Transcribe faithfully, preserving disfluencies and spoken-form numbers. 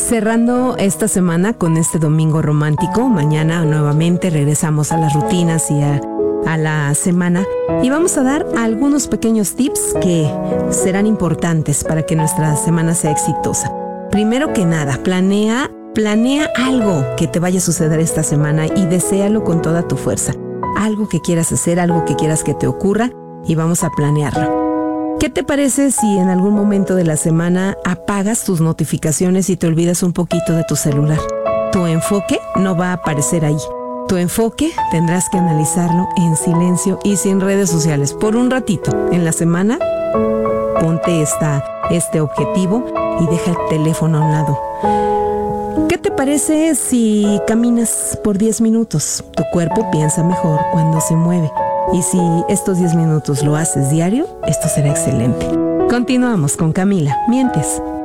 Cerrando esta semana con este domingo romántico, mañana nuevamente regresamos a las rutinas y a, a la semana y vamos a dar algunos pequeños tips que serán importantes para que nuestra semana sea exitosa. Primero que nada, planea, planea algo que te vaya a suceder esta semana y deséalo con toda tu fuerza. Algo que quieras hacer, algo que quieras que te ocurra y vamos a planearlo. ¿Qué te parece si en algún momento de la semana apagas tus notificaciones y te olvidas un poquito de tu celular? Tu enfoque no va a aparecer ahí. Tu enfoque tendrás que analizarlo en silencio y sin redes sociales. Por un ratito en la semana, ponte esta, este objetivo y deja el teléfono a un lado. ¿Qué te parece si caminas por diez minutos? Tu cuerpo piensa mejor cuando se mueve. Y si estos diez minutos lo haces diario, esto será excelente. Continuamos con Camila Mientes.